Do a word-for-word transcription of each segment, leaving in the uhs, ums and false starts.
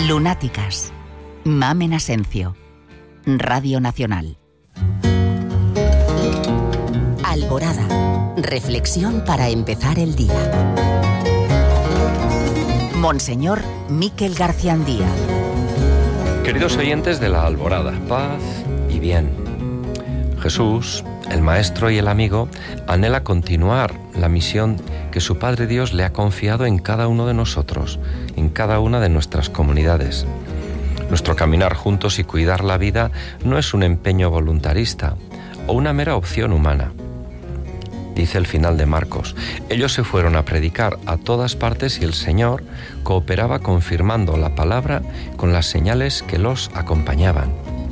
Lunáticas. Mamen Asencio. Radio Nacional. Alborada. Reflexión para empezar el día. Monseñor Miquel Garciandía. Queridos oyentes de la Alborada, paz y bien. Jesús, el Maestro y el amigo, anhela continuar la misión que su Padre Dios le ha confiado en cada uno de nosotros, en cada una de nuestras comunidades. Nuestro caminar juntos y cuidar la vida no es un empeño voluntarista o una mera opción humana. Dice el final de Marcos, ellos se fueron a predicar a todas partes y el Señor cooperaba confirmando la palabra con las señales que los acompañaban.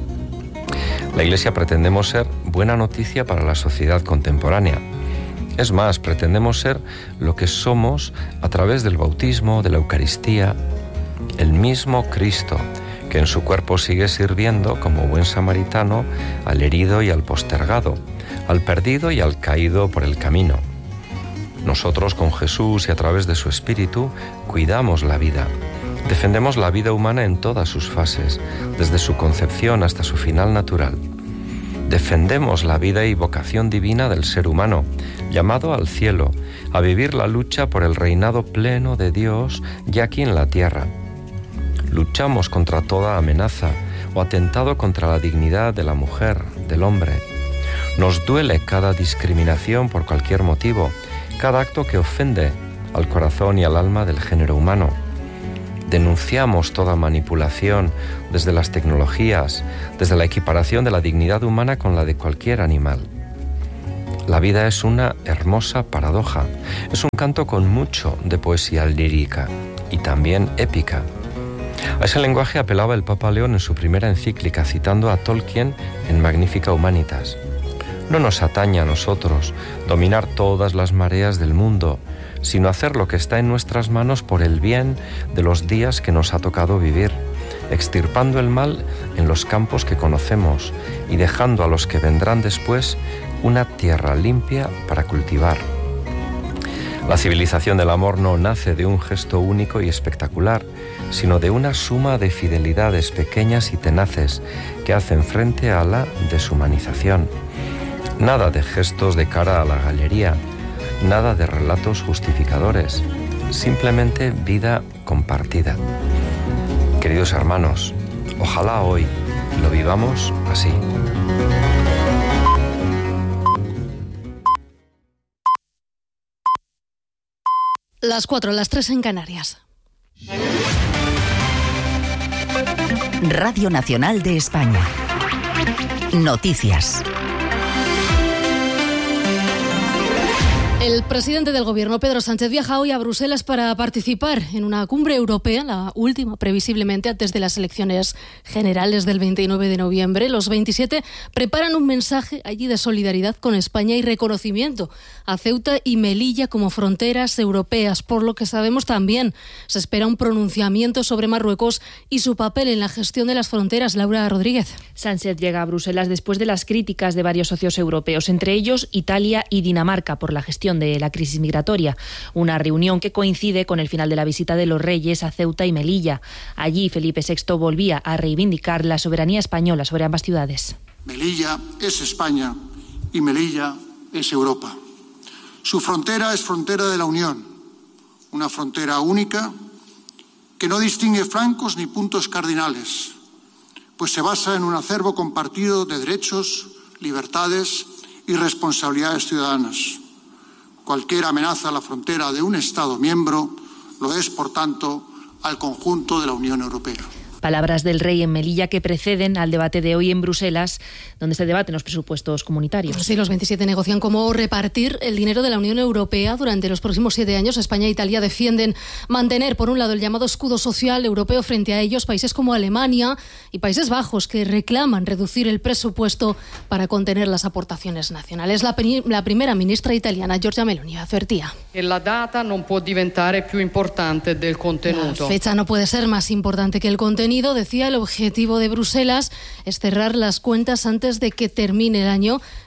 La Iglesia pretendemos ser buena noticia para la sociedad contemporánea. Es más, pretendemos ser lo que somos a través del bautismo, de la Eucaristía, el mismo Cristo, que en su cuerpo sigue sirviendo como buen samaritano al herido y al postergado, al perdido y al caído por el camino. Nosotros con Jesús y a través de su Espíritu cuidamos la vida, defendemos la vida humana en todas sus fases, desde su concepción hasta su final natural. Defendemos la vida y vocación divina del ser humano, llamado al cielo, a vivir la lucha por el reinado pleno de Dios ya aquí en la tierra. Luchamos contra toda amenaza o atentado contra la dignidad de la mujer, del hombre. Nos duele cada discriminación por cualquier motivo, cada acto que ofende al corazón y al alma del género humano. Denunciamos toda manipulación desde las tecnologías, desde la equiparación de la dignidad humana con la de cualquier animal. La vida es una hermosa paradoja, es un canto con mucho de poesía lírica y también épica. A ese lenguaje apelaba el Papa León en su primera encíclica, citando a Tolkien en Magnifica Humanitas. No nos atañe a nosotros dominar todas las mareas del mundo, sino hacer lo que está en nuestras manos por el bien de los días que nos ha tocado vivir, extirpando el mal en los campos que conocemos y dejando a los que vendrán después una tierra limpia para cultivar. La civilización del amor no nace de un gesto único y espectacular, sino de una suma de fidelidades pequeñas y tenaces que hacen frente a la deshumanización. Nada de gestos de cara a la galería, nada de relatos justificadores, simplemente vida compartida. Queridos hermanos, ojalá hoy lo vivamos así. Las cuatro, las tres en Canarias. Radio Nacional de España. Noticias. El presidente del Gobierno, Pedro Sánchez, viaja hoy a Bruselas para participar en una cumbre europea, la última previsiblemente antes de las elecciones generales del veintinueve de noviembre. Los veintisiete preparan un mensaje allí de solidaridad con España y reconocimiento a Ceuta y Melilla como fronteras europeas. Por lo que sabemos también, se espera un pronunciamiento sobre Marruecos y su papel en la gestión de las fronteras. Laura Rodríguez. Sánchez llega a Bruselas después de las críticas de varios socios europeos, entre ellos Italia y Dinamarca, por la gestión de la crisis migratoria. Una reunión que coincide con el final de la visita de los reyes a Ceuta y Melilla. Allí Felipe sexto volvía a reivindicar la soberanía española sobre ambas ciudades. Melilla es España y Melilla es Europa. Su frontera es frontera de la Unión, una frontera única que no distingue flancos ni puntos cardinales, pues se basa en un acervo compartido de derechos, libertades y responsabilidades ciudadanas. Cualquier amenaza a la frontera de un Estado miembro lo es, por tanto, al conjunto de la Unión Europea. Palabras del rey en Melilla que preceden al debate de hoy en Bruselas, donde se debaten los presupuestos comunitarios. Sí, los veintisiete negocian cómo repartir el dinero de la Unión Europea durante los próximos siete años. España e Italia defienden mantener, por un lado, el llamado escudo social europeo. Frente a ellos, países como Alemania y Países Bajos, que reclaman reducir el presupuesto para contener las aportaciones nacionales. La, la primera ministra italiana, Giorgia Meloni, advertía. La data non può diventare più importante del contenuto. La fecha no puede ser más importante que el contenido. Decía, el objetivo de Bruselas es cerrar las cuentas antes de que termine el año,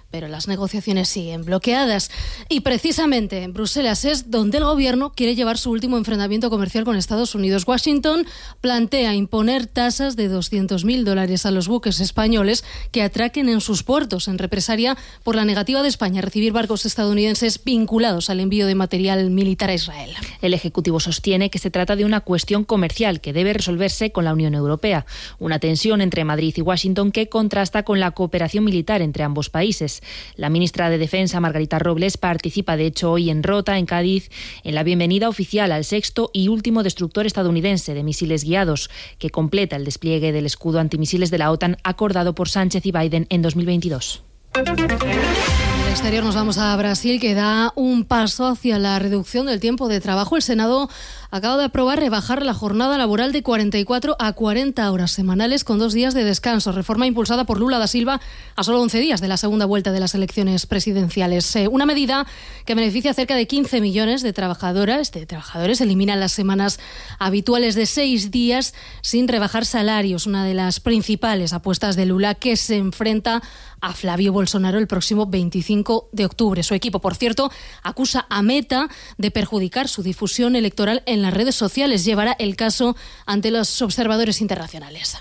pero las negociaciones siguen bloqueadas. Y precisamente en Bruselas es donde el gobierno quiere llevar su último enfrentamiento comercial con Estados Unidos. Washington plantea imponer tasas de doscientos mil dólares a los buques españoles que atraquen en sus puertos, en represalia por la negativa de España a recibir barcos estadounidenses vinculados al envío de material militar a Israel. El Ejecutivo sostiene que se trata de una cuestión comercial que debe resolverse con la Unión Europea. Una tensión entre Madrid y Washington que contrasta con la cooperación militar entre ambos países. La ministra de Defensa, Margarita Robles, participa de hecho hoy en Rota, en Cádiz, en la bienvenida oficial al sexto y último destructor estadounidense de misiles guiados, que completa el despliegue del escudo antimisiles de la OTAN acordado por Sánchez y Biden en dos mil veintidós. En el exterior nos vamos a Brasil, que da un paso hacia la reducción del tiempo de trabajo. El Senado acaba de aprobar rebajar la jornada laboral de cuarenta y cuatro a cuarenta horas semanales con dos días de descanso. Reforma impulsada por Lula da Silva a solo once días de la segunda vuelta de las elecciones presidenciales. Eh, una medida que beneficia a cerca de quince millones de trabajadoras, de trabajadores. Elimina las semanas habituales de seis días sin rebajar salarios. Una de las principales apuestas de Lula, que se enfrenta a Flavio Bolsonaro el próximo veinticinco de octubre. Su equipo, por cierto, acusa a Meta de perjudicar su difusión electoral en las redes sociales. Llevará el caso ante los observadores internacionales.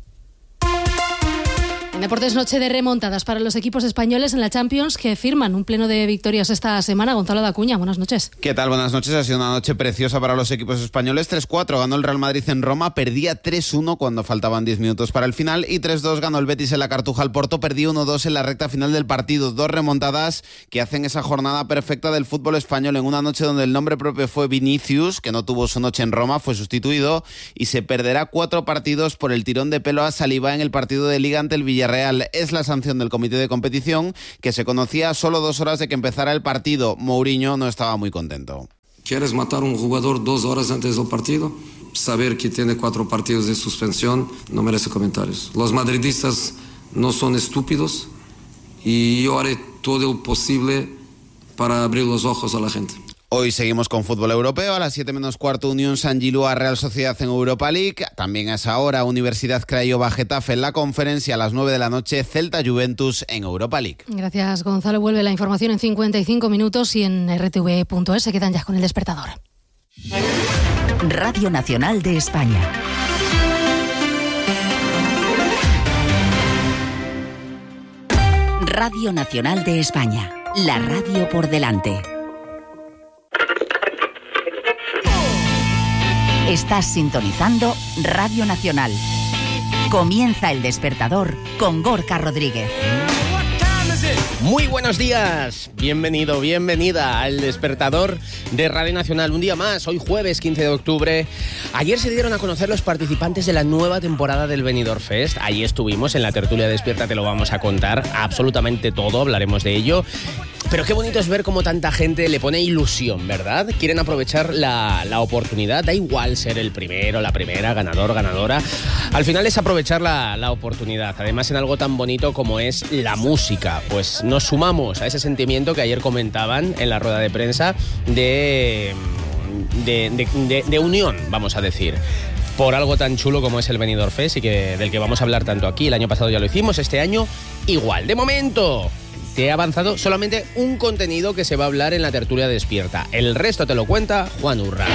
En deportes, noche de remontadas para los equipos españoles en la Champions, que firman un pleno de victorias esta semana. Gonzalo Dacuña, buenas noches. ¿Qué tal? Buenas noches. Ha sido una noche preciosa para los equipos españoles. tres cuatro ganó el Real Madrid en Roma, perdía tres uno cuando faltaban diez minutos para el final, y tres dos ganó el Betis en la Cartuja al Porto, perdió uno dos en la recta final del partido. Dos remontadas que hacen esa jornada perfecta del fútbol español en una noche donde el nombre propio fue Vinicius, que no tuvo su noche en Roma, fue sustituido, y se perderá cuatro partidos por el tirón de pelo a Saliba en el partido de Liga ante el Villarreal. Es la sanción del comité de competición, que se conocía a solo dos horas de que empezara el partido. Mourinho no estaba muy contento. ¿Quieres matar a un jugador dos horas antes del partido? Saber que tiene cuatro partidos de suspensión no merece comentarios. Los madridistas no son estúpidos y yo haré todo lo posible para abrir los ojos a la gente. Hoy seguimos con fútbol europeo. A las siete menos cuarto, Unión San Gilú a Real Sociedad en Europa League. También a esa hora, Universidad Craiova Getafe en la Conferencia. A las nueve de la noche, Celta Juventus en Europa League. Gracias, Gonzalo. Vuelve la información en cincuenta y cinco minutos y en r t v punto es. Se quedan ya con el despertador. Radio Nacional de España. Radio Nacional de España. La radio por delante. Estás sintonizando Radio Nacional. Comienza el despertador con Gorka Rodríguez. Muy buenos días, bienvenido, bienvenida al despertador de Radio Nacional. Un día más, hoy jueves quince de octubre. Ayer se dieron a conocer los participantes de la nueva temporada del Benidorm Fest. Allí estuvimos en la tertulia Despierta, te lo vamos a contar absolutamente todo, hablaremos de ello. Pero qué bonito es ver cómo tanta gente le pone ilusión, ¿verdad? Quieren aprovechar la, la oportunidad, da igual ser el primero, la primera, ganador, ganadora. Al final es aprovechar la, la oportunidad, además en algo tan bonito como es la música. Pues nos sumamos a ese sentimiento que ayer comentaban en la rueda de prensa de, de, de, de, de unión, vamos a decir, por algo tan chulo como es el Benidorm Fest y que, del que vamos a hablar tanto aquí. El año pasado ya lo hicimos, este año igual. De momento te he avanzado solamente un contenido que se va a hablar en la tertulia Despierta. El resto te lo cuenta Juan Urra.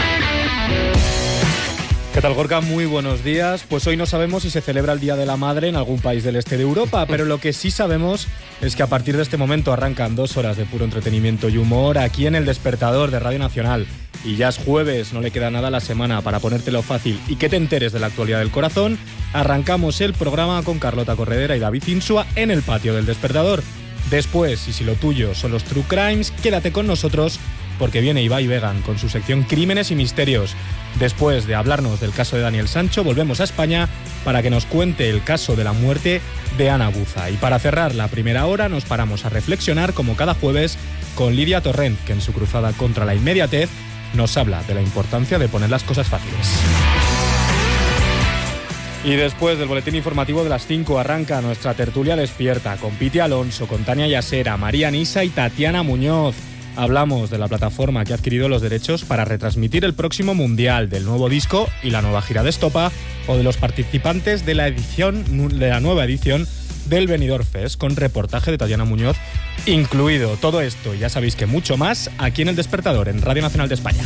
¿Qué tal, Gorka? Muy buenos días. Pues hoy no sabemos si se celebra el Día de la Madre en algún país del este de Europa, pero lo que sí sabemos es que a partir de este momento arrancan dos horas de puro entretenimiento y humor aquí en El Despertador de Radio Nacional. Y ya es jueves, no le queda nada a la semana para ponértelo fácil y que te enteres de la actualidad del corazón. Arrancamos el programa con Carlota Corredera y David Insua en el patio del Despertador. Después, y si lo tuyo son los True Crimes, quédate con nosotros porque viene Ibai Vegan con su sección Crímenes y Misterios. Después de hablarnos del caso de Daniel Sancho, volvemos a España para que nos cuente el caso de la muerte de Ana Buza. Y para cerrar la primera hora nos paramos a reflexionar, como cada jueves, con Lidia Torrent, que en su cruzada contra la inmediatez nos habla de la importancia de poner las cosas fáciles. Y después del boletín informativo de las cinco arranca nuestra tertulia Despierta con Piti Alonso, con Tania Yasera, María Nisa y Tatiana Muñoz. Hablamos de la plataforma que ha adquirido los derechos para retransmitir el próximo Mundial, del nuevo disco y la nueva gira de Estopa, o de los participantes de la edición de la nueva edición del Benidorm Fest, con reportaje de Tatiana Muñoz incluido. Todo esto, ya sabéis que mucho más, aquí en El Despertador, en Radio Nacional de España.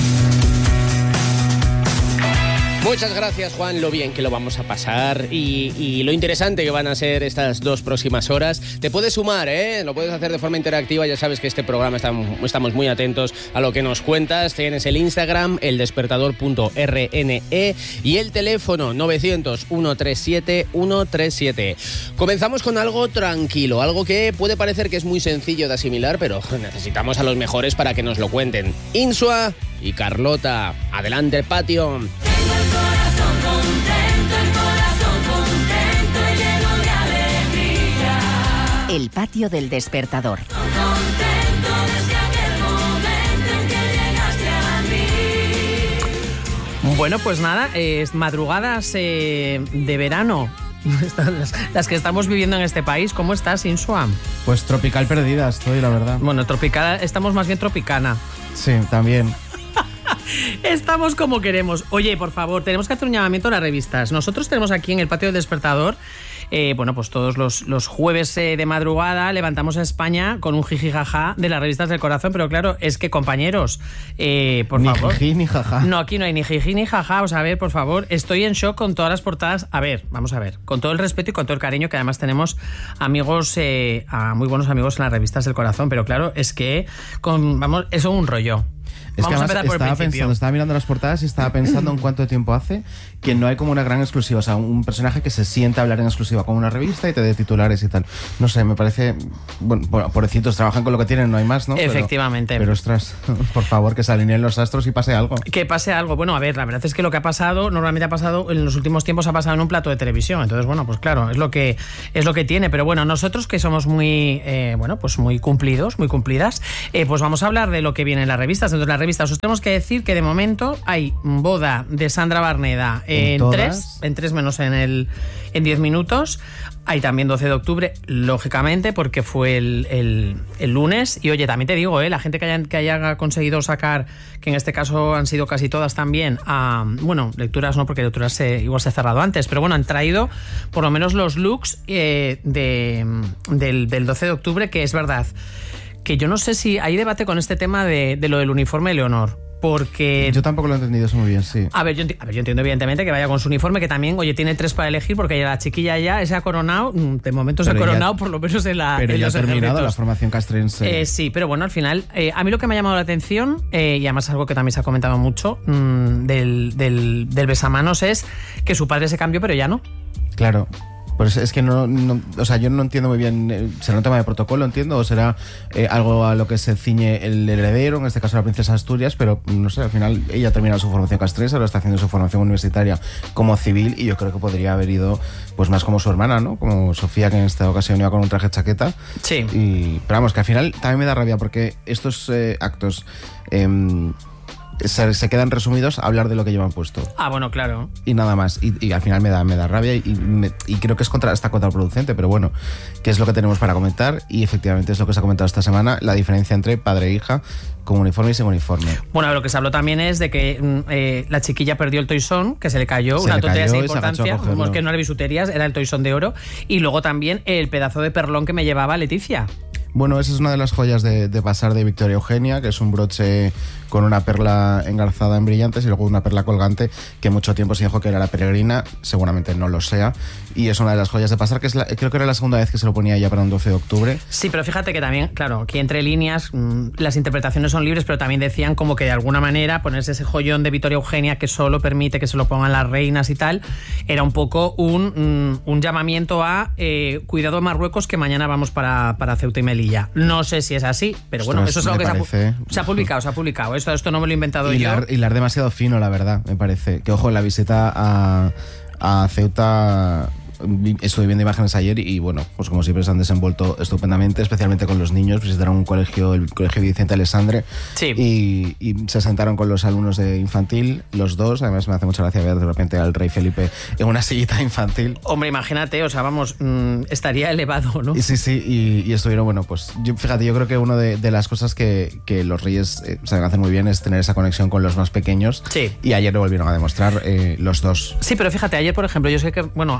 Muchas gracias, Juan, lo bien que lo vamos a pasar y, y lo interesante que van a ser estas dos próximas horas. Te puedes sumar, ¿eh? Lo puedes hacer de forma interactiva, ya sabes que este programa estamos, estamos muy atentos a lo que nos cuentas. Tienes el Instagram, eldespertador punto r n e y el teléfono novecientos, ciento treinta y siete, ciento treinta y siete. Comenzamos con algo tranquilo, algo que puede parecer que es muy sencillo de asimilar, pero necesitamos a los mejores para que nos lo cuenten. Insua y Carlota, adelante el patio. Corazón contento, el corazón contento y lleno de alegría. El patio del Despertador. Contento desde aquel momento en que llegaste a mí. Bueno, pues nada, eh, madrugadas eh, de verano. Las, las que estamos viviendo en este país. ¿Cómo estás, Insua? Pues tropical perdida estoy, la verdad. Bueno, tropical, estamos más bien tropicana. Sí, también. Estamos como queremos. Oye, por favor, tenemos que hacer un llamamiento a las revistas. Nosotros tenemos aquí en el patio del Despertador, eh, bueno, pues todos los, los jueves eh, de madrugada levantamos a España con un jijijaja de las revistas del corazón, pero claro, es que compañeros, eh, por ni favor. Ni jiji ni jaja. No, aquí no hay ni jiji ni jaja. O sea, a ver, por favor, estoy en shock con todas las portadas. A ver, vamos a ver, con todo el respeto y con todo el cariño que además tenemos amigos, eh, a muy buenos amigos en las revistas del corazón, pero claro, es que con, vamos, eso es un rollo. Es Vamos que a empezar por el estaba principio. pensando, estaba mirando las portadas y estaba pensando en cuánto tiempo hace que no hay como una gran exclusiva, o sea, un personaje que se sienta a hablar en exclusiva con una revista y te dé titulares y tal. No sé, me parece, bueno, pobrecitos, trabajan con lo que tienen, no hay más, ¿no? Efectivamente. Pero, pero ostras, por favor, que se alineen los astros y pase algo. Que pase algo. Bueno, a ver, la verdad es que lo que ha pasado, normalmente ha pasado, en los últimos tiempos ha pasado en un plato de televisión. Entonces, bueno, pues claro, es lo que, es lo que tiene. Pero bueno, nosotros que somos muy, eh, bueno, pues muy cumplidos, muy cumplidas, eh, pues vamos a hablar de lo que viene en las revistas. Entonces, las revistas, os tenemos que decir que de momento hay boda de Sandra Barneda en, en tres, en tres menos en el en diez minutos. Hay también doce de octubre, lógicamente, porque fue el, el, el lunes. Y oye, también te digo, ¿eh? La gente que haya, que haya conseguido sacar, que en este caso han sido casi todas también, a, bueno, lecturas no, porque lecturas se, igual se ha cerrado antes, pero bueno, han traído por lo menos los looks eh, de, del, del doce de octubre, que es verdad que yo no sé si hay debate con este tema de, de lo del uniforme de Leonor. Porque... Yo tampoco lo he entendido eso muy bien, sí. A ver, yo, enti- a ver, yo entiendo evidentemente que vaya con su uniforme, que también, oye, tiene tres para elegir, porque ya la chiquilla ya se ha coronado, de momento se ha coronado, ya, por lo menos en la Pero en ya ha los terminado ejércitos. La formación castrense. Eh, sí, pero bueno, al final, eh, a mí lo que me ha llamado la atención, eh, y además algo que también se ha comentado mucho, mmm, del, del, del besamanos, es que su padre se cambió, pero ya no. Claro. Pues es que no, no, o sea, yo no entiendo muy bien, ¿será un tema de protocolo, entiendo? ¿O será eh, algo a lo que se ciñe el heredero, en este caso la princesa Asturias? Pero no sé, al final ella ha terminado su formación castrense, ahora está haciendo su formación universitaria como civil y yo creo que podría haber ido pues más como su hermana, ¿no? Como Sofía, que en esta ocasión iba con un traje chaqueta. Sí. Y, pero vamos, que al final también me da rabia porque estos eh, actos... Eh, Se, se quedan resumidos a hablar de lo que llevan puesto. Ah, bueno, claro. Y nada más. Y, y al final me da, me da rabia y, me, y creo que es contra, está contraproducente, pero bueno, que es lo que tenemos para comentar y efectivamente es lo que se ha comentado esta semana, la diferencia entre padre e hija con uniforme y sin uniforme. Bueno, lo que se habló también es de que eh, la chiquilla perdió el toisón, que se le cayó, se una le tontería cayó sin y se agachó a importancia, cogerlo. como que no era bisuterías, era el toisón de oro, y luego también el pedazo de perlón que me llevaba Leticia. Bueno, esa es una de las joyas de, de pasar de Victoria Eugenia, que es un broche con una perla engarzada en brillantes y luego una perla colgante que mucho tiempo se dijo que era la peregrina, seguramente no lo sea, y es una de las joyas de pasar, que es la, creo que era la segunda vez que se lo ponía ya para un doce de octubre. Sí, pero fíjate que también, claro, aquí entre líneas mmm, las interpretaciones son libres, pero también decían como que de alguna manera ponerse ese joyón de Victoria Eugenia que solo permite que se lo pongan las reinas y tal, era un poco un, mmm, un llamamiento a eh, cuidado de Marruecos, que mañana vamos para, para Ceuta y Melilla. No sé si es así, pero bueno, Ostras, eso es algo que parece... se ha, se ha publicado, se ha publicado. Esto, esto no me lo he inventado hilar, yo. Hilar demasiado fino, la verdad, me parece. Que ojo, en la visita a, a Ceuta estuve viendo imágenes ayer y bueno, pues como siempre se han desenvuelto estupendamente, especialmente con los niños. Visitaron un colegio, el colegio Vicente Alessandre, sí. y, y se sentaron con los alumnos de infantil, los dos. Además me hace mucha gracia ver de repente al rey Felipe en una sillita infantil. Hombre, imagínate, o sea, vamos, mmm, estaría elevado, ¿no? Y sí, sí, y, y estuvieron, bueno, pues yo, fíjate, yo creo que una de, de las cosas que, que los reyes eh, saben hacer muy bien es tener esa conexión con los más pequeños. Sí. Y ayer lo volvieron a demostrar eh, los dos. Sí, pero fíjate, ayer, por ejemplo, yo sé que, bueno, eh,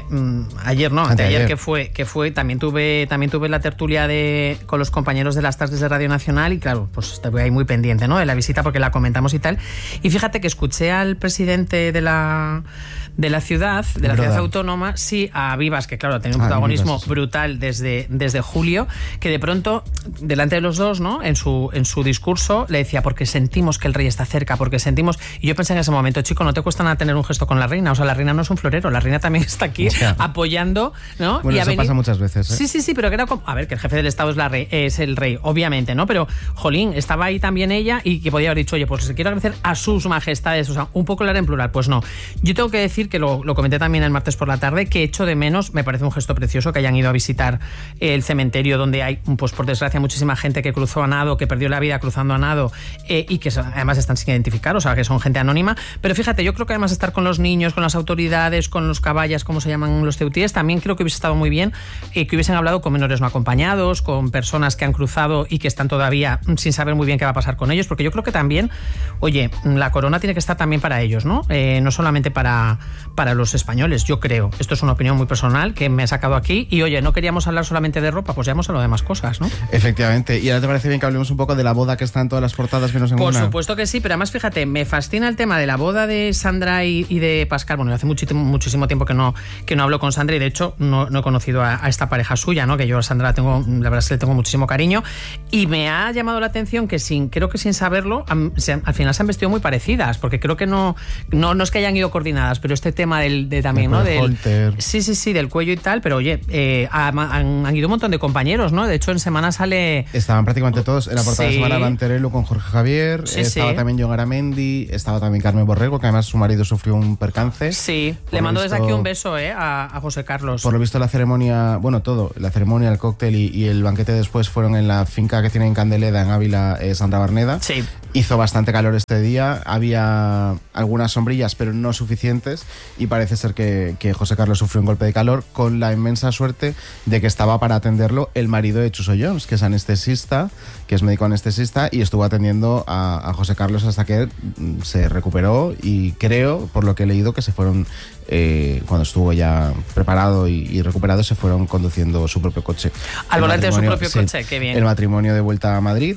mmm, ayer no, Anteayer. anteayer que fue, que fue, también tuve, también tuve la tertulia de con los compañeros de las tardes de Radio Nacional y claro, pues estuve ahí muy pendiente, ¿no? De la visita porque la comentamos y tal. Y fíjate que escuché al presidente de la de la ciudad, de la ciudad autónoma, sí, a Vivas, que claro, ha tenido un Ah, protagonismo Vivas. brutal desde, desde julio, que de pronto, delante de los dos, ¿no? En su, en su discurso le decía, porque sentimos que el rey está cerca, porque sentimos... Y yo pensé en ese momento, chico, no te cuesta nada tener un gesto con la reina, o sea, la reina no es un florero, la reina también está aquí O sea, apoyando, ¿no? Bueno, y eso venido... pasa muchas veces, ¿eh? Sí, sí, sí, pero que era como... A ver, que el jefe del Estado es, la rey, es el rey, obviamente, ¿no? Pero, jolín, estaba ahí también ella y que podía haber dicho, oye, pues se quiero agradecer a sus majestades, o sea, un poco hablar en plural, pues no. Yo tengo que decir que lo, lo comenté también el martes por la tarde, que echo de menos, me parece un gesto precioso que hayan ido a visitar el cementerio donde hay, pues por desgracia, muchísima gente que cruzó a nado, que perdió la vida cruzando a nado eh, y que además están sin identificar, o sea, que son gente anónima. Pero fíjate, yo creo que además estar con los niños, con las autoridades, con los caballas, como se llaman los ceutíes, también creo que hubiese estado muy bien eh, que hubiesen hablado con menores no acompañados, con personas que han cruzado y que están todavía sin saber muy bien qué va a pasar con ellos, porque yo creo que también, oye, la corona tiene que estar también para ellos, ¿no? Eh, no solamente para, para los españoles, yo creo. Esto es una opinión muy personal que me he sacado aquí y, oye, no queríamos hablar solamente de ropa, pues ya hemos hablado de más cosas, ¿no? Efectivamente. ¿Y ahora te parece bien que hablemos un poco de la boda que está en todas las portadas menos en Por una? supuesto que sí, pero además, fíjate, me fascina el tema de la boda de Sandra y, y de Pascal. Bueno, hace muchísimo, muchísimo tiempo que no, que no hablo con Sandra y, de hecho, no, no he conocido a, a esta pareja suya, ¿no? Que yo a Sandra la tengo, la verdad es que le tengo muchísimo cariño y me ha llamado la atención que sin, creo que sin saberlo, han, se, al final se han vestido muy parecidas, porque creo que no, no, no es que hayan ido coordinadas, pero este tema del, de también, ¿no? Del, sí, sí, sí, del cuello y tal, pero oye, eh, han, han ido un montón de compañeros, ¿no? De hecho, en semana sale... Estaban prácticamente todos. En la portada Sí. de semana Van Terelu con Jorge Javier, Sí, estaba sí. también John Garamendi, estaba también Carmen Borrego, que además su marido sufrió un percance. Sí, Por le lo mando visto- desde aquí un beso, ¿eh? A, a José Carlos. Por lo visto la ceremonia, bueno, todo, la ceremonia, el cóctel y, y el banquete después fueron en la finca que tiene en Candeleda, en Ávila, eh, Sandra Barneda. Sí. Hizo bastante calor este día, había algunas sombrillas, pero no suficientes, y parece ser que, que José Carlos sufrió un golpe de calor, con la inmensa suerte de que estaba para atenderlo el marido de Chuso Jones, que es anestesista, que es médico anestesista, y estuvo atendiendo a, a José Carlos hasta que mm, se recuperó, y creo, por lo que he leído, que se fueron, eh, cuando estuvo ya preparado y, y recuperado, se fueron conduciendo su propio coche. Al El volante de su matrimonio- propio sí, coche, qué bien. El matrimonio de vuelta a Madrid.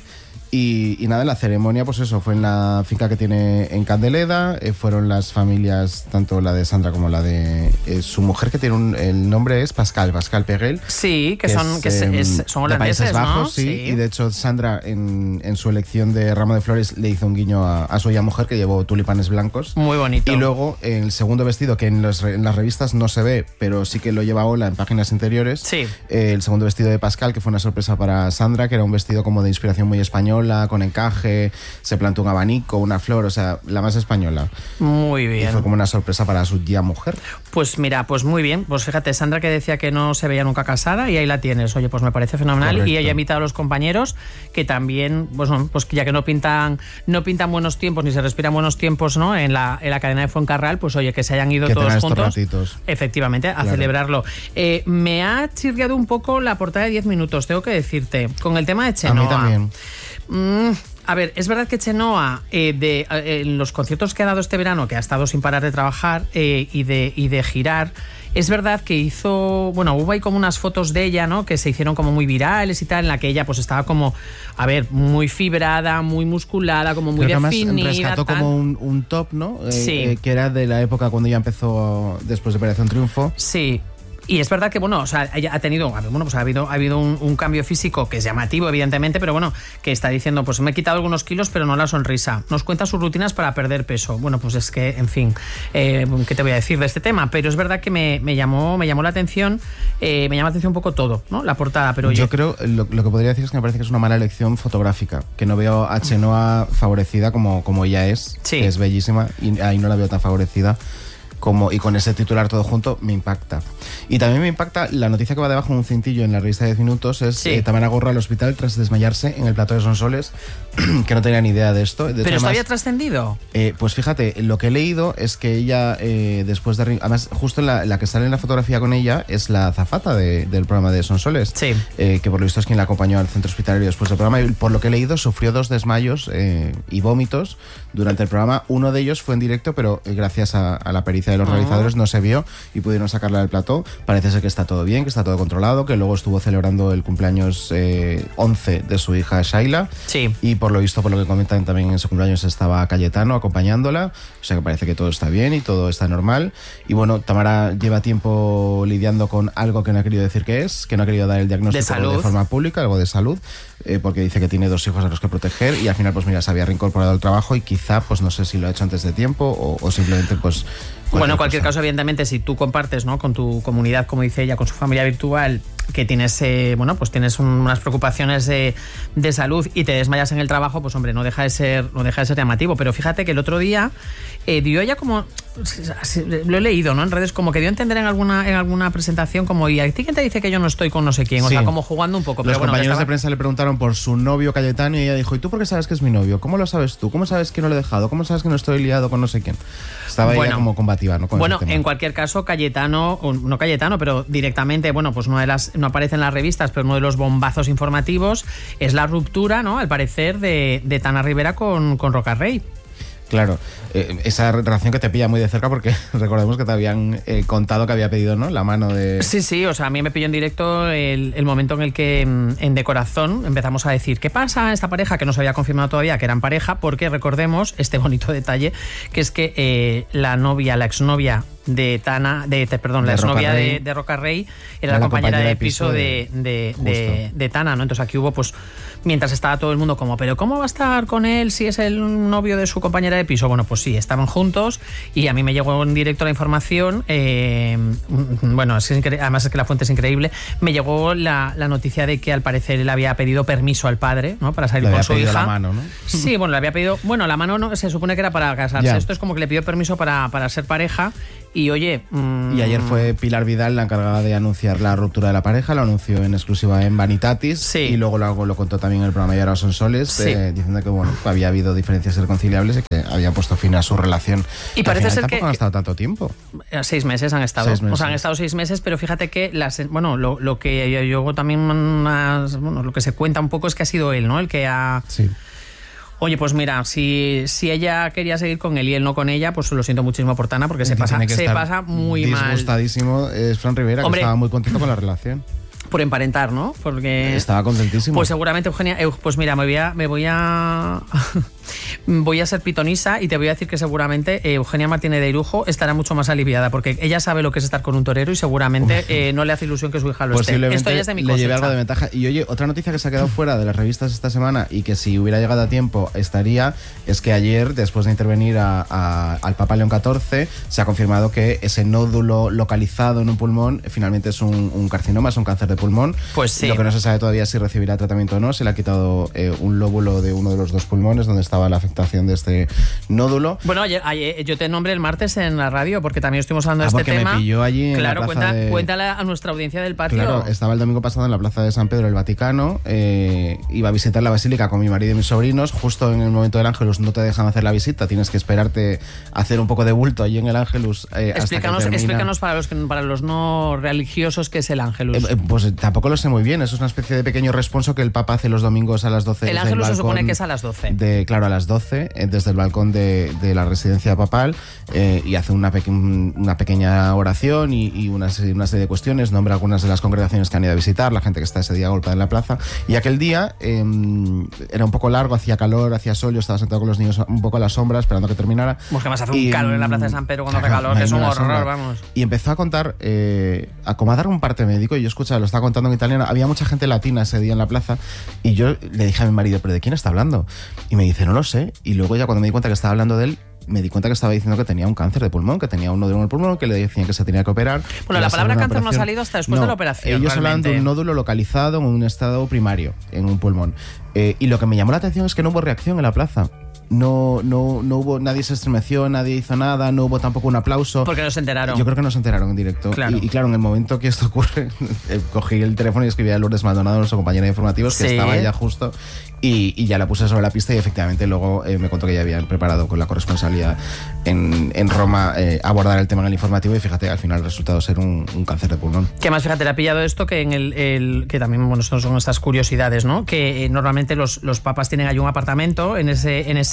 Y, y nada, la ceremonia, pues eso, fue en la finca que tiene en Candeleda. Eh, fueron las familias, tanto la de Sandra como la de eh, su mujer, que tiene un, el nombre es Pascal, Pascal Peguel. Sí, que son, que es- em, es- son de Países holandeses, ¿no? Bajos, sí, Sí. Y de hecho, Sandra, en, en su elección de ramo de flores, le hizo un guiño a, a su ya mujer, que llevó tulipanes blancos. Muy bonito. Y luego, el segundo vestido, que en, los re- en las revistas no se ve, pero sí que lo lleva Ola en páginas interiores. Sí. Eh, el segundo vestido de Pascal, que fue una sorpresa para Sandra, que era un vestido como de inspiración muy española, con encaje, se plantó un abanico, una flor, o sea, la más española. Muy Y bien. fue como una sorpresa para su ya mujer. Pues mira, pues muy bien. Pues fíjate, Sandra, que decía que no se veía nunca casada, y ahí la tienes. Oye, pues me parece fenomenal. Correcto. Y ella ha invitado a los compañeros que también, pues, bueno, pues que ya que no pintan, no pintan buenos tiempos ni se respiran buenos tiempos, ¿no? En la, en la cadena de Fuencarral, pues oye, que se hayan ido Que todos tengan estos juntos. ratitos. Efectivamente, a Claro. celebrarlo. Eh, me ha chirriado un poco la portada de diez minutos, tengo que decirte, con el tema de Chenoa. A mí también. Mm, a ver, es verdad que Chenoa, eh, de, eh, en los conciertos que ha dado este verano, que ha estado sin parar de trabajar eh, y, de, y de girar, es verdad que hizo, bueno, hubo ahí como unas fotos de ella, ¿no? Que se hicieron como muy virales y tal, en la que ella pues estaba como, a ver, muy fibrada, muy musculada, como muy Creo que además definida. rescató tal. como un, un top, ¿no? Eh, Sí. eh, que era de la época cuando ya empezó después de Operación Triunfo. Sí. Y es verdad que, bueno, o sea, ella ha tenido, bueno, pues ha habido, ha habido un, un cambio físico que es llamativo, evidentemente, pero bueno, que está diciendo, pues me he quitado algunos kilos, pero no la sonrisa. Nos cuenta sus rutinas para perder peso. Bueno, pues es que, en fin, eh, ¿qué te voy a decir de este tema? Pero es verdad que me, me llamó, me llamó la atención, eh, me llama la atención un poco todo, ¿no? La portada, pero oye, Yo creo, lo, lo que podría decir es que me parece que es una mala elección fotográfica, que no veo a Chenoa favorecida como, como ella es, Sí. que es bellísima, y ahí no la veo tan favorecida. Como, y con ese titular todo junto me impacta. Y también me impacta la noticia que va debajo, un cintillo en la revista diez minutos, es Sí. eh, Tamara Gorro al hospital tras desmayarse en el plató de Sonsoles, que no tenía ni idea de esto. De hecho, pero esto además, había trascendido. eh, pues fíjate, lo que he leído es que ella, eh, después de... Además, justo en la, la que sale en la fotografía con ella es la azafata de- del programa de Sonsoles, Sí. eh, que por lo visto es quien la acompañó al centro hospitalario después del programa. Y por lo que he leído, sufrió dos desmayos eh, y vómitos durante el programa. Uno de ellos fue en directo, pero eh, gracias a, a la pericia de los uh-huh. realizadores no se vio y pudieron sacarla del plató. Parece ser que está todo bien, que está todo controlado, que luego estuvo celebrando el cumpleaños eh, once de su hija Shaila. Sí. Y por lo visto, por lo que comentan también en ese cumpleaños estaba Cayetano acompañándola. O sea que parece que todo está bien y todo está normal. Y bueno, Tamara lleva tiempo lidiando con algo que no ha querido decir que es, que no ha querido dar el diagnóstico de, de forma pública, algo de salud, eh, porque dice que tiene dos hijos a los que proteger y al final pues mira, se había reincorporado al trabajo y quizá pues no sé si lo ha hecho antes de tiempo o, o simplemente pues... Bueno, en cualquier cosa. caso, evidentemente, si tú compartes, ¿no?, con tu comunidad, como dice ella, con su familia virtual, que tienes, eh, bueno, pues tienes un, unas preocupaciones de, de salud y te desmayas en el trabajo, pues hombre, no deja de ser, no deja de ser llamativo. Pero fíjate que el otro día eh, dio ella como, lo he leído, ¿no?, en redes, como que dio a entender en alguna, en alguna presentación como, ¿y a ti quién te dice que yo no estoy con no sé quién? O sí. sea, como jugando un poco. Los pero bueno, compañeros estaba... de prensa le preguntaron por su novio Cayetano y ella dijo, ¿y tú por qué sabes que es mi novio? ¿Cómo lo sabes tú? ¿Cómo sabes que no lo he dejado? ¿Cómo sabes que no estoy liado con no sé quién? Estaba bueno, ella como combativa, ¿no? Con bueno, en cualquier caso, Cayetano, no Cayetano, pero directamente, bueno, pues una de las, no aparece en las revistas, pero uno de los bombazos informativos es la ruptura, ¿no?, al parecer, de, de Tana Rivera con, con Roca Rey. Claro, eh, esa relación que te pilla muy de cerca porque recordemos que te habían eh, contado que había pedido, ¿no?, la mano de... Sí, sí, o sea, a mí me pilló en directo el, el momento en el que en De Corazón empezamos a decir ¿qué pasa esta pareja? Que no se había confirmado todavía que eran pareja, porque recordemos este bonito detalle, que es que eh, la novia, la exnovia de Tana, de, perdón, la exnovia de, de Roca Rey era la, la compañera, compañera de piso de, de, de, de, de Tana, ¿no? Entonces aquí hubo, pues, mientras estaba todo el mundo como, ¿pero cómo va a estar con él si es el novio de su compañera de piso? Bueno, pues sí, estaban juntos y a mí me llegó en directo la información, eh, bueno, es incre- además es que la fuente es increíble, me llegó la, la noticia de que al parecer él había pedido permiso al padre, ¿no?, para salir le con había su pedido hija. La mano, ¿no? Sí, bueno, le había pedido, bueno, la mano no, se supone que era para casarse, ya. Esto es como que le pidió permiso para, para ser pareja. Y oye... Mmm... Y ayer fue Pilar Vidal la encargada de anunciar la ruptura de la pareja, lo anunció en exclusiva en Vanitatis, sí. y luego lo, lo contó también en el programa Y ahora son soles, sí. eh, diciendo que bueno, había habido diferencias irreconciliables y que había puesto fin a su relación. Y parece ser tampoco que... han estado tanto tiempo. Seis meses han estado. Seis meses. O sea, han estado seis meses, pero fíjate que las, bueno, lo, lo que yo, yo también más, bueno, lo que se cuenta un poco es que ha sido él, ¿no?, el que ha... Sí. Oye, pues mira, si, si ella quería seguir con él y él no con ella, pues lo siento muchísimo por Tana, porque se pasa, se pasa muy mal. Disgustadísimo es Fran Rivera, Hombre, que estaba muy contento con la relación. Por emparentar, ¿no? Porque estaba contentísimo. Pues seguramente, Eugenia, pues mira, me voy a, me voy a voy a ser pitonisa y te voy a decir que seguramente Eugenia Martínez de Irujo estará mucho más aliviada, porque ella sabe lo que es estar con un torero y seguramente eh, no le hace ilusión que su hija lo esté. Esto ya es de mi cosecha. Le lleve algo de ventaja. Y oye, otra noticia que se ha quedado fuera de las revistas esta semana y que si hubiera llegado a tiempo estaría, es que ayer, después de intervenir a, a, al Papa León catorce, se ha confirmado que ese nódulo localizado en un pulmón finalmente es un, un carcinoma, es un cáncer de pulmón. Pues sí. Lo que no se sabe todavía es si recibirá tratamiento o no. Se le ha quitado eh, un lóbulo de uno de los dos pulmones donde estaba la afectación de este nódulo. Bueno, ayer, ayer yo te nombré el martes en la radio porque también estuvimos hablando ah, de este porque tema. Me pilló allí en claro, la plaza cuenta, de... cuéntale a nuestra audiencia del patio. Claro, estaba el domingo pasado en la plaza de San Pedro del Vaticano, eh, iba a visitar la basílica con mi marido y mis sobrinos. Justo en el momento del Ángelus no te dejan hacer la visita, tienes que esperarte a hacer un poco de bulto allí en el Ángelus. Eh, explícanos, hasta que termina... explícanos para los, para los no religiosos qué es el Ángelus. Eh, pues tampoco lo sé muy bien, eso es una especie de pequeño responso que el Papa hace los domingos a las doce. El Ángelus se supone que es a las doce. De, claro, a las doce, eh, desde el balcón de, de la residencia papal, eh, y hace una, peque una pequeña oración y, y una, serie, una serie de cuestiones, nombra algunas de las congregaciones que han ido a visitar, la gente que está ese día golpeada en la plaza. Y aquel día eh, era un poco largo, hacía calor, hacía sol, yo estaba sentado con los niños un poco a la sombra esperando que terminara. Pues que más hace y, un calor en la plaza de San Pedro cuando claro, hace calor, que es un horror, sombra. Vamos. Y empezó a contar, eh, a como a dar un parte médico, y yo escuchaba, lo estaba contando en italiano, había mucha gente latina ese día en la plaza, y yo le dije a mi marido, ¿pero de quién está hablando? Y me dice, no lo sé, y luego ya cuando me di cuenta que estaba hablando de él, me di cuenta que estaba diciendo que tenía un cáncer de pulmón, que tenía un nódulo en el pulmón, que le decían que se tenía que operar. Bueno, la palabra cáncer operación. no ha salido hasta después no, de la operación. Ellos hablan de un nódulo localizado en un estado primario, en un pulmón. Eh, y lo que me llamó la atención es que no hubo reacción en la plaza. No, no, no hubo, nadie se estremeció, nadie hizo nada, no hubo tampoco un aplauso. Porque no se enteraron. Yo creo que no se enteraron en directo. Claro. Y, y claro, en el momento que esto ocurre, cogí el teléfono y escribí a Lourdes Maldonado, nuestra compañera de informativos, que sí. estaba ya justo, y, y ya la puse sobre la pista y efectivamente luego eh, me contó que ya habían preparado con la corresponsalía en, en Roma eh, abordar el tema en el informativo y fíjate, al final el resultado ser un, un cáncer de pulmón. Que más, fíjate, le ha pillado esto que en el, el que también, bueno, son estas curiosidades, ¿no? Que eh, normalmente los, los papas tienen ahí un apartamento en ese, en ese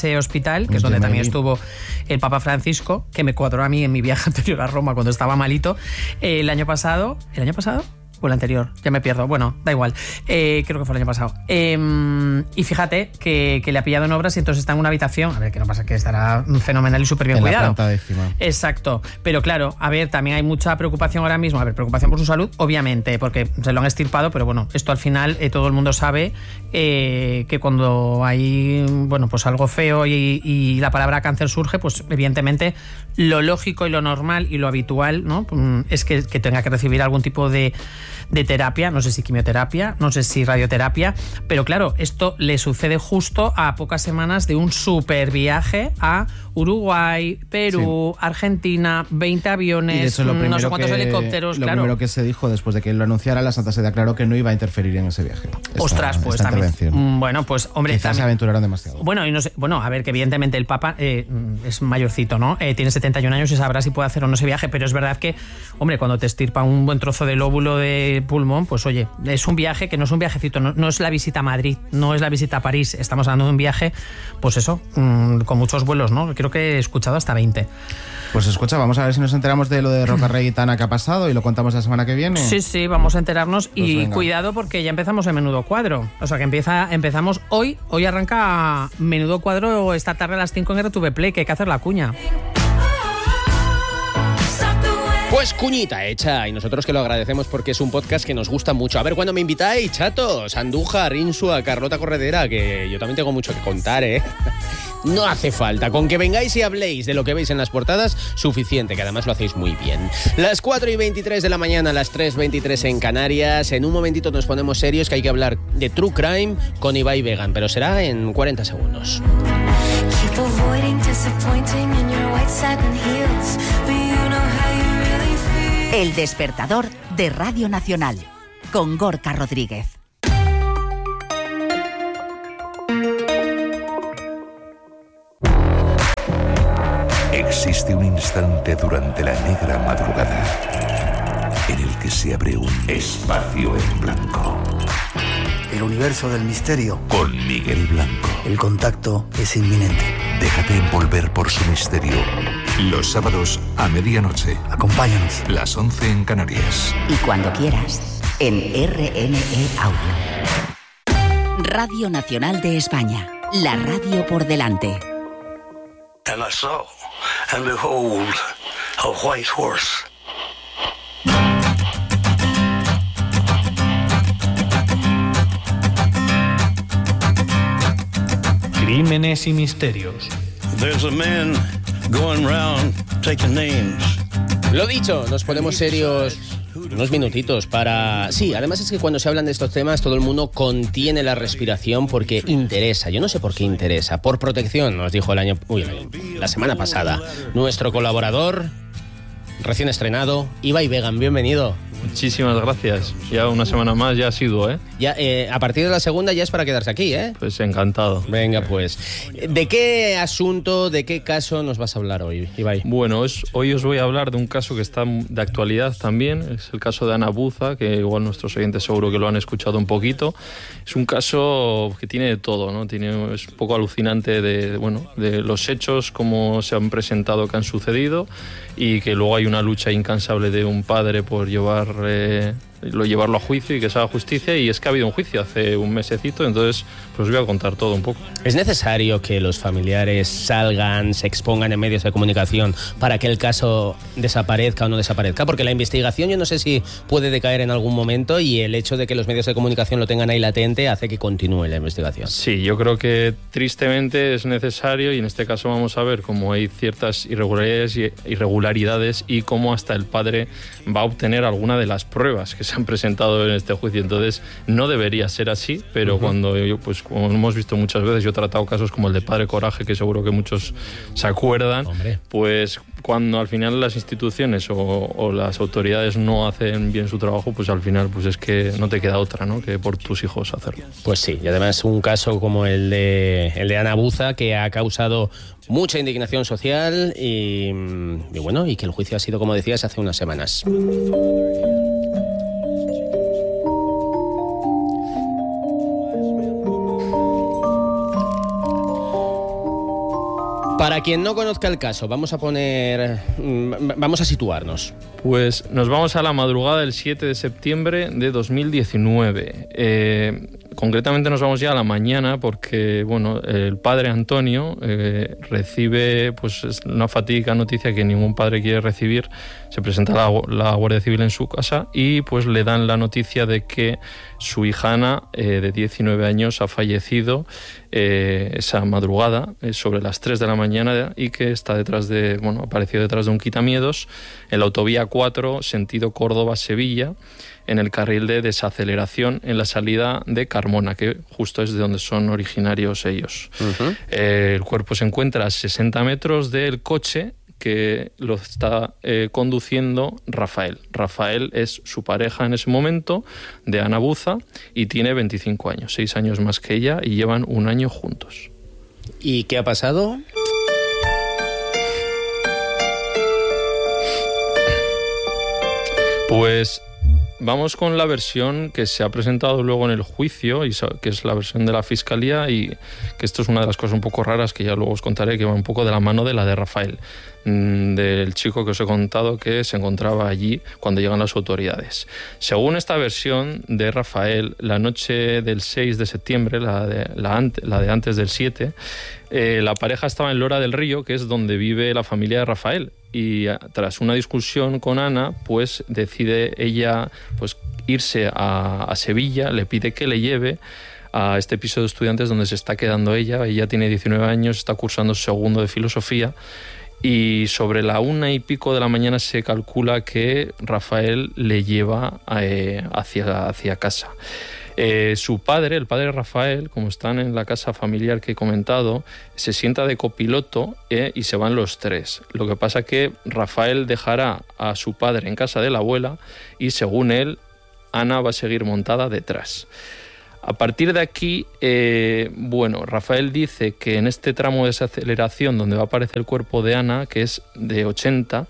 ese hospital, que es donde también estuvo el Papa Francisco, que me cuadró a mí en mi viaje anterior a Roma cuando estaba malito, eh, el año pasado. ¿El año pasado? O el anterior, ya me pierdo. Bueno, da igual. Eh, creo que fue el año pasado. Eh, y fíjate que, que le ha pillado en obras y entonces está en una habitación. A ver, que no pasa, que estará fenomenal y súper bien en cuidado. La planta décima. Exacto. Pero claro, a ver, también hay mucha preocupación ahora mismo. A ver, preocupación por su salud, obviamente, porque se lo han extirpado, pero bueno, esto al final eh, todo el mundo sabe eh, que cuando hay, bueno, pues algo feo y, y la palabra cáncer surge, pues evidentemente lo lógico y lo normal y lo habitual, ¿no? Es que, que tenga que recibir algún tipo de de terapia, no sé si quimioterapia, no sé si radioterapia, pero claro, esto le sucede justo a pocas semanas de un super viaje a Uruguay, Perú, sí. Argentina, veinte aviones, y de hecho, lo no sé cuántos que, helicópteros, lo claro. Lo primero que se dijo después de que él lo anunciara, la Santa Sede aclaró que no iba a interferir en ese viaje. Esta, Ostras, pues esta también. Bueno, pues hombre, quizás también se aventuraron demasiado. Bueno, y no sé, bueno, a ver, que evidentemente el Papa eh, es mayorcito, ¿no? Eh, tiene setenta y un años y sabrá si puede hacer o no ese viaje, pero es verdad que, hombre, cuando te estirpa un buen trozo del óvulo de pulmón, pues oye, es un viaje que no es un viajecito, no, no es la visita a Madrid, no es la visita a París, estamos hablando de un viaje, pues eso, mmm, con muchos vuelos, ¿no? Creo que he escuchado hasta veinte. Pues escucha, vamos a ver si nos enteramos de lo de Roca Rey y Tana que ha pasado y lo contamos la semana que viene. Sí, sí, vamos a enterarnos. Pues y venga. Cuidado porque ya empezamos el Menudo Cuadro. O sea que empieza, empezamos hoy, hoy arranca Menudo Cuadro esta tarde a las cinco en R T V Play, que hay que hacer la cuña. Pues cuñita hecha, y nosotros que lo agradecemos porque es un podcast que nos gusta mucho. A ver cuándo me invitáis, chatos, Andújar, Insua, Carlota Corredera, que yo también tengo mucho que contar, ¿eh? No hace falta, con que vengáis y habléis de lo que veis en las portadas, suficiente, que además lo hacéis muy bien. Las cuatro y veintitrés de la mañana, las tres y veintitrés en Canarias. En un momentito nos ponemos serios, que hay que hablar de True Crime con Ibai Vegan, pero será en cuarenta segundos. El despertador de Radio Nacional, con Gorka Rodríguez. Existe un instante durante la negra madrugada en el que se abre un espacio en blanco. El universo del misterio. Con Miguel Blanco. El contacto es inminente. Déjate envolver por su misterio. Los sábados a medianoche. Acompáñanos. Las once en Canarias. Y cuando quieras, en R N E Audio. Radio Nacional de España. La radio por delante. And I saw, and behold, a white horse. Crímenes y misterios. There's a man going round taking names. Lo dicho, nos ponemos serios unos minutitos para... Sí, además es que cuando se hablan de estos temas todo el mundo contiene la respiración porque interesa. Yo no sé por qué interesa. Por protección, nos dijo el año... Uy, la semana pasada. Nuestro colaborador, recién estrenado, Ibai Vegan, bienvenido. Muchísimas gracias. Ya una semana más, ya ha sido, ¿eh? Ya, eh, a partir de la segunda ya es para quedarse aquí, ¿eh? Pues encantado. Venga, pues. ¿De qué asunto, de qué caso nos vas a hablar hoy, Ibai? Bueno, es, hoy os voy a hablar de un caso que está de actualidad también. Es el caso de Ana Buza, que igual nuestros oyentes seguro que lo han escuchado un poquito. Es un caso que tiene de todo, ¿no? Tiene, es un poco alucinante de, bueno, de los hechos, cómo se han presentado, que han sucedido, y que luego hay una lucha incansable de un padre por llevar Eh, lo llevarlo a juicio y que se haga justicia, y es que ha habido un juicio hace un mesecito, entonces pues os voy a contar todo un poco. ¿Es necesario que los familiares salgan, se expongan en medios de comunicación para que el caso desaparezca o no desaparezca? Porque la investigación yo no sé si puede decaer en algún momento, y el hecho de que los medios de comunicación lo tengan ahí latente hace que continúe la investigación. Sí, yo creo que tristemente es necesario, y en este caso vamos a ver cómo hay ciertas irregularidades y, irregularidades y cómo hasta el padre va a obtener alguna de las pruebas que se han presentado en este juicio. Entonces no debería ser así, pero uh-huh. cuando yo, pues como hemos visto muchas veces, yo he tratado casos como el de Padre Coraje, que seguro que muchos se acuerdan. Hombre. Pues cuando al final las instituciones o, o las autoridades no hacen bien su trabajo, pues al final pues es que no te queda otra, ¿no?, que por tus hijos hacerlo. Pues sí, y además un caso como el de, el de Ana Buza, que ha causado mucha indignación social y, y bueno, y que el juicio ha sido, como decías, hace unas semanas. Para quien no conozca el caso, vamos a poner, vamos a situarnos. Pues nos vamos a la madrugada del siete de septiembre de dos mil diecinueve. Eh, concretamente nos vamos ya a la mañana porque, bueno, el padre Antonio eh, recibe pues una fatídica noticia que ningún padre quiere recibir. Se presenta la, la Guardia Civil en su casa y pues le dan la noticia de que su hija Ana, eh, de diecinueve años, ha fallecido eh, esa madrugada, eh, sobre las tres de la mañana, y que está detrás de, bueno, apareció detrás de un quitamiedos en la autovía cuatro, sentido Córdoba-Sevilla, en el carril de desaceleración en la salida de Carmona, que justo es de donde son originarios ellos. Uh-huh. Eh, el cuerpo se encuentra a sesenta metros del coche que lo está eh, conduciendo Rafael. Rafael es su pareja en ese momento, de Ana Buza, y tiene veinticinco años, seis años más que ella, y llevan un año juntos. ¿Y qué ha pasado? Pues vamos con la versión que se ha presentado luego en el juicio, y que es la versión de la Fiscalía, y que esto es una de las cosas un poco raras que ya luego os contaré, que va un poco de la mano de la de Rafael, del chico que os he contado que se encontraba allí cuando llegan las autoridades. Según esta versión de Rafael, la noche del seis de septiembre, la de, la ante, la de antes del siete, eh, la pareja estaba en Lora del Río, que es donde vive la familia de Rafael, y tras una discusión con Ana, pues decide ella pues irse a, a Sevilla, le pide que le lleve a este piso de estudiantes donde se está quedando ella. Ella tiene diecinueve años, está cursando segundo de filosofía, y sobre la una y pico de la mañana se calcula que Rafael le lleva eh, hacia, hacia casa. Eh, su padre, el padre Rafael, como están en la casa familiar que he comentado, se sienta de copiloto eh, y se van los tres. Lo que pasa que Rafael dejará a su padre en casa de la abuela y, según él, Ana va a seguir montada detrás. A partir de aquí, eh, bueno, Rafael dice que en este tramo de desaceleración donde va a aparecer el cuerpo de Ana, que es de ochenta,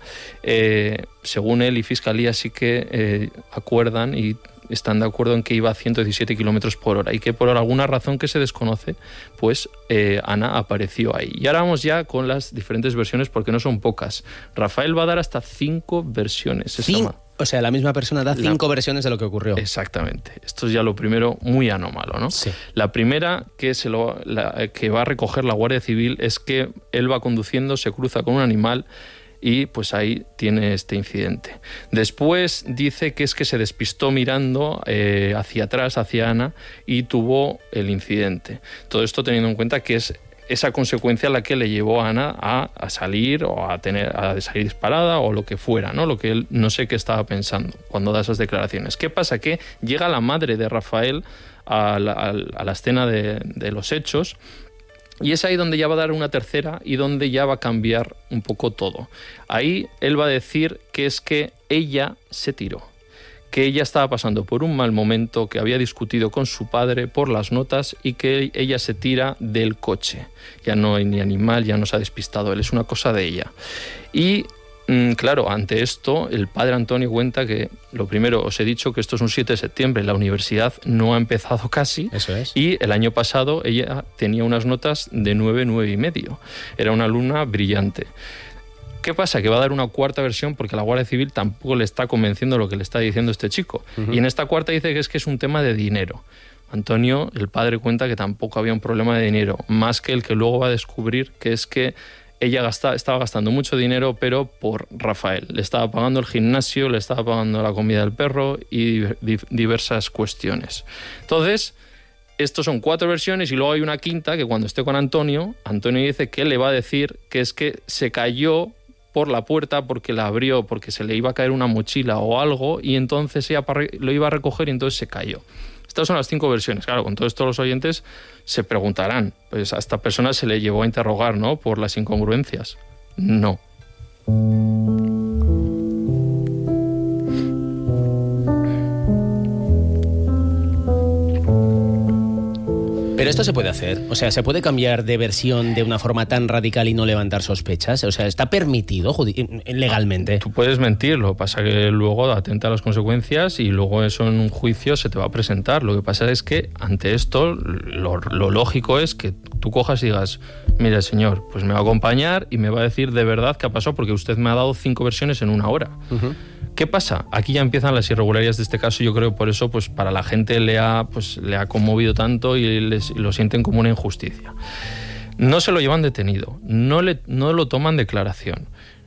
eh, según él y Fiscalía sí que eh, acuerdan y están de acuerdo en que iba a ciento diecisiete kilómetros por hora, y que por alguna razón que se desconoce, pues eh, Ana apareció ahí. Y ahora vamos ya con las diferentes versiones, porque no son pocas. Rafael va a dar hasta cinco versiones. Cinco. O sea, la misma persona da cinco la... versiones de lo que ocurrió. Exactamente. Esto es ya lo primero muy anómalo, ¿no? Sí. La primera que, se lo, la, que va a recoger la Guardia Civil es que él va conduciendo, se cruza con un animal y pues ahí tiene este incidente. Después dice que es que se despistó mirando eh, hacia atrás, hacia Ana, y tuvo el incidente. Todo esto teniendo en cuenta que es esa consecuencia la que le llevó a Ana a, a salir o a tener a salir disparada o lo que fuera, ¿no? Lo que él no sé qué estaba pensando cuando da esas declaraciones. ¿Qué pasa? Que llega la madre de Rafael a la, a la escena de, de los hechos, y es ahí donde ya va a dar una tercera y donde ya va a cambiar un poco todo. Ahí él va a decir que es que ella se tiró, que ella estaba pasando por un mal momento, que había discutido con su padre por las notas y que ella se tira del coche. Ya no hay ni animal, ya no se ha despistado él, es una cosa de ella. Y claro, ante esto, el padre Antonio cuenta que, lo primero, os he dicho que esto es un siete de septiembre, la universidad no ha empezado casi. Eso es. Y el año pasado ella tenía unas notas de nueve, nueve y medio. Era una alumna brillante. ¿Qué pasa? Que va a dar una cuarta versión porque la Guardia Civil tampoco le está convenciendo lo que le está diciendo este chico. Uh-huh. Y en esta cuarta dice que es que es un tema de dinero. Antonio, el padre, cuenta que tampoco había un problema de dinero, más que el que luego va a descubrir, que es que ella gasta, estaba gastando mucho dinero, pero por Rafael. Le estaba pagando el gimnasio, le estaba pagando la comida del perro y di- diversas cuestiones. Entonces, estos son cuatro versiones y luego hay una quinta que cuando esté con Antonio, Antonio dice que le va a decir que es que se cayó por la puerta porque la abrió, porque se le iba a caer una mochila o algo, y entonces ella lo iba a recoger y entonces se cayó. Estas son las cinco versiones. Claro, con todo esto los oyentes se preguntarán, pues a esta persona se le llevó a interrogar, ¿no?, por las incongruencias. No. Pero esto se puede hacer. O sea, ¿se puede cambiar de versión de una forma tan radical y no levantar sospechas? O sea, ¿está permitido legalmente? Tú puedes mentir, lo que pasa que luego atenta a las consecuencias y luego eso en un juicio se te va a presentar. Lo que pasa es que ante esto lo, lo lógico es que tú cojas y digas, mire señor, pues me va a acompañar y me va a decir de verdad qué ha pasado porque usted me ha dado cinco versiones en una hora. Uh-huh. ¿Qué pasa? Aquí ya empiezan las irregularidades de este caso y yo creo que por eso pues para la gente le ha, pues, le ha conmovido tanto y les, lo sienten como una injusticia. No se lo llevan detenido, no, le, no lo toman declaración.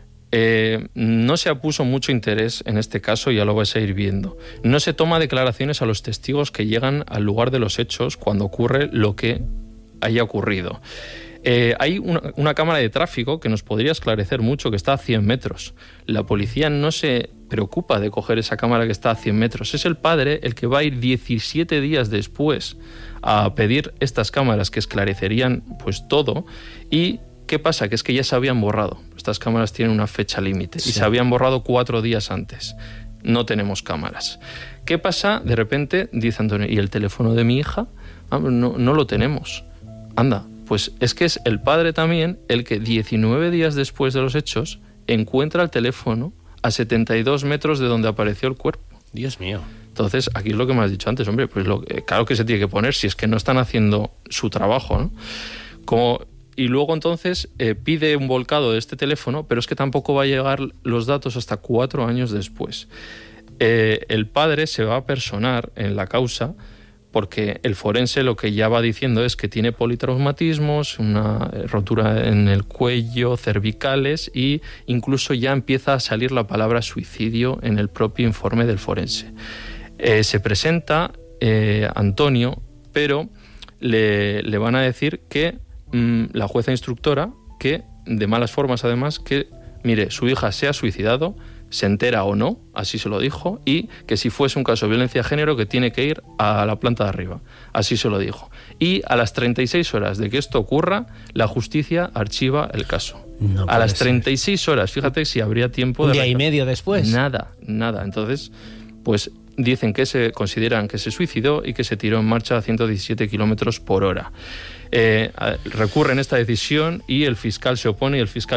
Eh, no se puso mucho interés en este caso, ya lo vais a ir viendo. No se toma declaraciones a los testigos que llegan al lugar de los hechos cuando ocurre lo que haya ocurrido. Eh, hay una, una cámara de tráfico que nos podría esclarecer mucho, que está a cien metros. La policía no se preocupa de coger esa cámara que está a cien metros. Es el padre el que va a ir diecisiete días después a pedir estas cámaras que esclarecerían pues todo. ¿Y qué pasa? Que es que ya se habían borrado. Estas cámaras tienen una fecha límite sí. y se habían borrado cuatro días antes. No tenemos cámaras. ¿Qué pasa? De repente dice Antonio, ¿y el teléfono de mi hija? Ah, no, no lo tenemos. Anda. Pues es que es el padre también el que diecinueve días después de los hechos encuentra el teléfono a setenta y dos metros de donde apareció el cuerpo. Dios mío. Entonces, aquí es lo que me has dicho antes, hombre, pues lo, claro que se tiene que poner si es que no están haciendo su trabajo, ¿no? Como, y luego entonces eh, pide un volcado de este teléfono, pero es que tampoco va a llegar los datos hasta cuatro años después. Eh, el padre se va a personar en la causa porque el forense lo que ya va diciendo es que tiene politraumatismos, una rotura en el cuello, cervicales y incluso ya empieza a salir la palabra suicidio en el propio informe del forense. Eh, se presenta eh, Antonio, pero le, le van a decir que mmm, la jueza instructora, que de malas formas además, que mire, su hija se ha suicidado, se entera o no, así se lo dijo, y que si fuese un caso de violencia de género que tiene que ir a la planta de arriba, así se lo dijo. Y a las treinta y seis horas de que esto ocurra, la justicia archiva el caso. No a las treinta y seis horas, fíjate si habría tiempo de... Un día y medio después. Nada, nada. Entonces, pues dicen que se consideran que se suicidó y que se tiró en marcha a ciento diecisiete kilómetros por hora. Eh, recurren esta decisión y el fiscal se opone y el fiscal